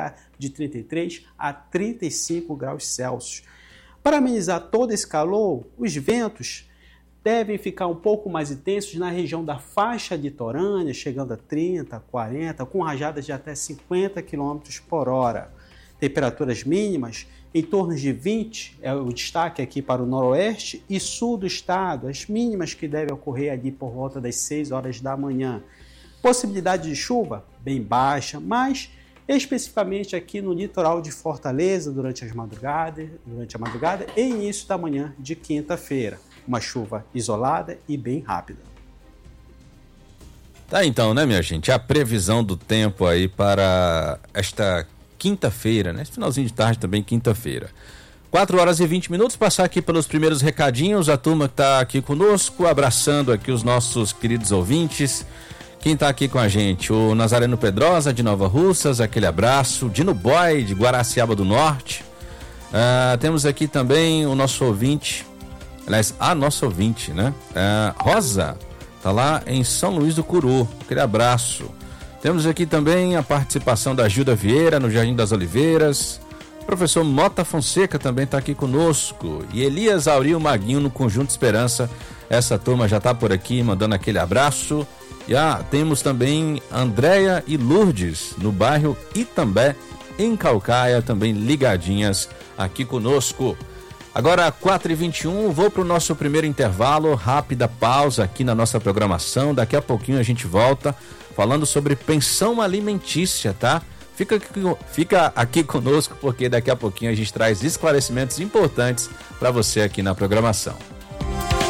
variar de 33 a 35 graus Celsius. Para amenizar todo esse calor, os ventos devem ficar um pouco mais intensos na região da faixa litorânea, chegando a 30, 40, com rajadas de até 50 km por hora. Temperaturas mínimas em torno de 20, é o destaque aqui para o noroeste e sul do estado, as mínimas que devem ocorrer ali por volta das 6 horas da manhã. Possibilidade de chuva bem baixa, mas especificamente aqui no litoral de Fortaleza durante a madrugada e início da manhã de quinta-feira. Uma chuva isolada e bem rápida. Tá então, né, minha gente? A previsão do tempo aí para esta quinta-feira, né? Esse finalzinho de tarde também, quinta-feira. 4 horas e 20 minutos, passar aqui pelos primeiros recadinhos, a turma que tá aqui conosco, abraçando aqui os nossos queridos ouvintes. Quem tá aqui com a gente? O Nazareno Pedrosa, de Nova Russas, aquele abraço. Dino Boy, de Guaraciaba do Norte. Temos aqui também o nosso ouvinte, aliás, a nossa ouvinte, né? Rosa, tá lá em São Luís do Curu, aquele abraço. Temos aqui também a participação da Gilda Vieira, no Jardim das Oliveiras. O professor Mota Fonseca também está aqui conosco. E Elias Auril Maguinho, no Conjunto Esperança. Essa turma já está por aqui, mandando aquele abraço. E temos também Andréia e Lourdes, no bairro Itambé, em Caucaia, também ligadinhas aqui conosco. Agora, 4h21, vou para o nosso primeiro intervalo, rápida pausa aqui na nossa programação. Daqui a pouquinho a gente volta falando sobre pensão alimentícia, tá? Fica aqui conosco, porque daqui a pouquinho a gente traz esclarecimentos importantes para você aqui na programação.